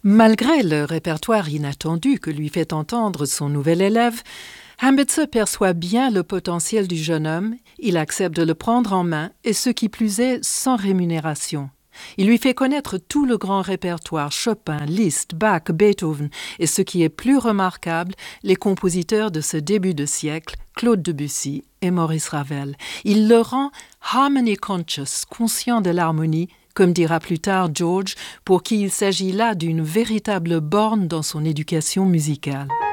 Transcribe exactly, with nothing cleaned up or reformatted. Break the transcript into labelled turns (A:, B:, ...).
A: Malgré le répertoire inattendu que lui fait entendre son nouvel élève, Ambitzer perçoit bien le potentiel du jeune homme, il accepte de le prendre en main et ce qui plus est sans rémunération. Il lui fait connaître tout le grand répertoire Chopin, Liszt, Bach, Beethoven et ce qui est plus remarquable, les compositeurs de ce début de siècle, Claude Debussy et Maurice Ravel. Il le rend harmony conscious, conscient de l'harmonie, comme dira plus tard George, pour qui il s'agit là d'une véritable borne dans son éducation musicale.